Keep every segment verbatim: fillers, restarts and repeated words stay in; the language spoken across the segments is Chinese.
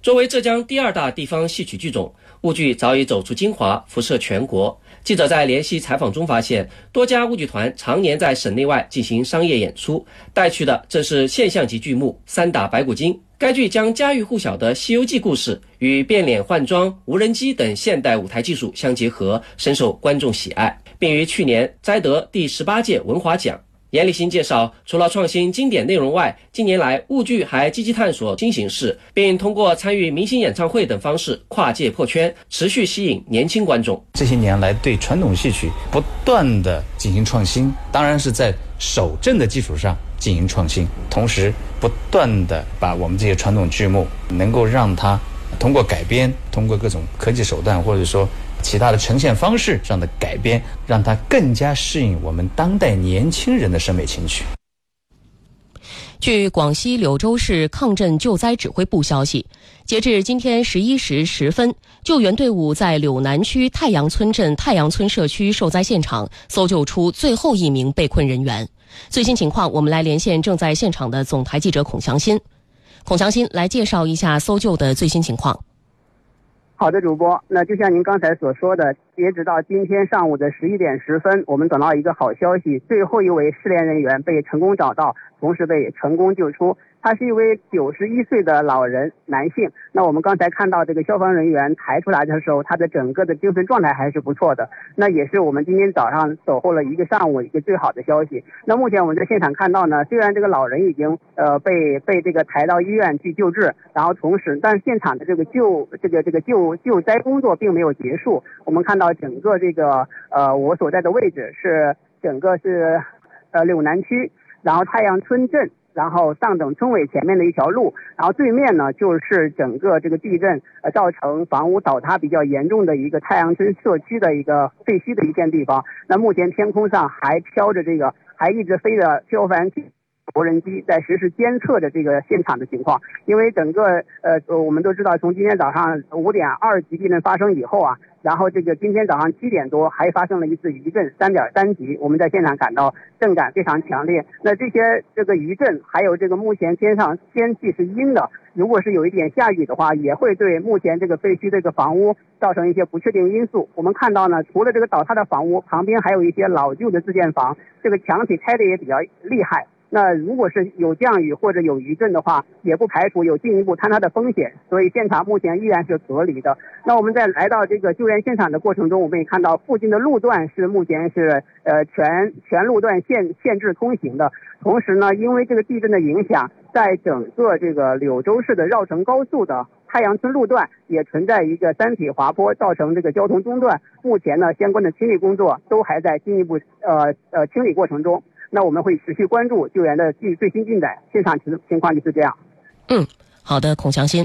作为浙江第二大地方戏曲剧种，沪剧早已走出金华，辐射全国。记者在联系采访中发现，多家沪剧团常年在省内外进行商业演出，带去的正是现象级剧目《三打白骨精》。该剧将家喻户晓的《西游记》故事与变脸换装、无人机等现代舞台技术相结合，深受观众喜爱，并于去年摘得第十八届文华奖。严立新介绍，除了创新经典内容外，近年来沪剧还积极探索新形式，并通过参与明星演唱会等方式跨界破圈，持续吸引年轻观众。 这些年来对传统戏曲不断的进行创新，当然是在守正的基础上进行创新，同时不断的把我们这些传统剧目能够让它通过改编，通过各种科技手段，或者说其他的呈现方式上的改编，让它更加适应我们当代年轻人的审美情趣。 据广西柳州市抗震救灾指挥部消息，截至今天十一时十分，救援队伍在柳南区太阳村镇太阳村社区受灾现场搜救出最后一名被困人员。最新情况，我们来连线正在现场的总台记者孔祥新。孔祥新来介绍一下搜救的最新情况。 好的，主播，那就像您刚才所说的，截止到今天上午的十一点十分，我们等到一个好消息，最后一位失联人员被成功找到，同时被成功救出。他是一位九十一岁的老人，男性。那我们刚才看到这个消防人员抬出来的时候，他的整个的精神状态还是不错的。那也是我们今天早上守候了一个上午一个最好的消息。那目前我们在现场看到呢，虽然这个老人已经呃被被这个抬到医院去救治，然后同时，但现场的这个救这个这个救救灾工作并没有结束。我们看到整个这个呃我所在的位置是整个是呃柳南区，然后太阳村镇，然后上等村委前面的一条路，然后对面呢就是整个这个地震呃造成房屋倒塌比较严重的一个太阳村社区的一个废墟的一片地方。那目前天空上还飘着这个还一直飞着消防器无人机在实时监测着这个现场的情况。因为整个呃我们都知道，从今天早上五点二级地震发生以后啊，然后这个今天早上七点多还发生了一次余震三点三级，我们在现场感到震感非常强烈。那这些这个余震还有这个目前天上天气是阴的，如果是有一点下雨的话，也会对目前这个废墟这个房屋造成一些不确定因素。我们看到呢，除了这个倒塌的房屋旁边还有一些老旧的自建房，这个墙体拆的也比较厉害。那如果是有降雨或者有余震的话，也不排除有进一步坍塌的风险，所以现场目前依然是隔离的。那我们在来到这个救援现场的过程中，我们也看到附近的路段是目前是呃全全路段限限制通行的。同时呢，因为这个地震的影响，在整个这个柳州市的绕城高速的太阳村路段也存在一个山体滑坡，造成这个交通中断。目前呢，相关的清理工作都还在进一步呃呃清理过程中。那我们会持续关注救援的最最新进展，现场情况就是这样。 嗯，好的，孔祥新。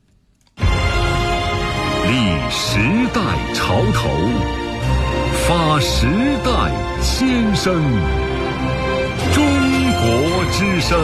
立时代潮头，发时代先声，中国之声。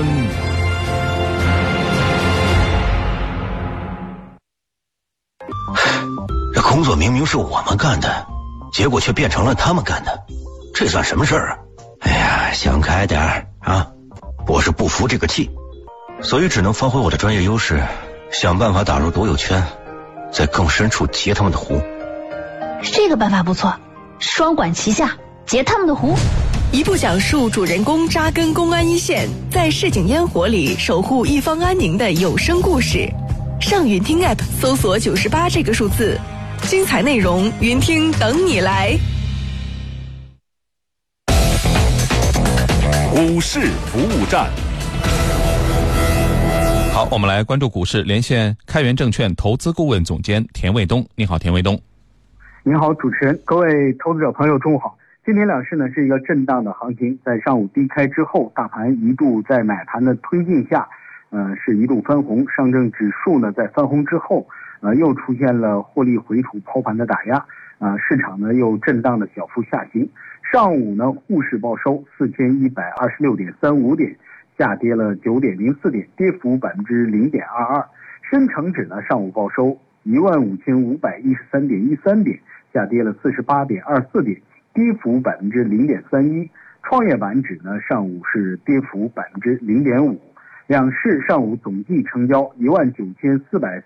这工作明明是我们干的，结果却变成了他们干的，这算什么事儿啊？哎呀，想开点儿啊！我是不服这个气，所以只能发挥我的专业优势，想办法打入独有圈，在更深处截他们的湖。 这个办法不错，双管齐下，截他们的湖。 一部讲述主人公扎根公安一线，在市井烟火里守护一方安宁的有声故事。上云听 App 搜索九十八这个数字，精彩内容云听等你来。 股市服务站。好，我们来关注股市，连线开源证券投资顾问总监田卫东。你好，田卫东。 您好，主持人，各位投资者朋友，中午好。今天两市呢是一个震荡的行情，在上午低开之后，大盘一度在买盘的推进下，呃，是一度翻红。上证指数呢在翻红之后，呃，又出现了获利回吐抛盘的打压，啊、呃，市场呢又震荡的小幅下行。上午呢，沪市报收四千一百二十六点三五点，下跌了九点零四点，跌幅百分之零点二二。深成指呢，上午报收一万五千五百一十三点一三点，下跌了四十八点二四点，跌幅百分之零点三一。创业板指呢，上午是跌幅百分之零点五。两市上午总计成交一万九千四百